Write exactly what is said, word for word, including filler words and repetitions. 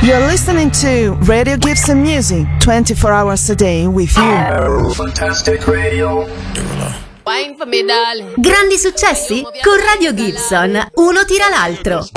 You're listening to Radio Gibson Music, twenty-four hours a day with you. Fantastic Radio. Wine for me, darling. Grandi successi con Radio Gibson. Uno tira l'altro.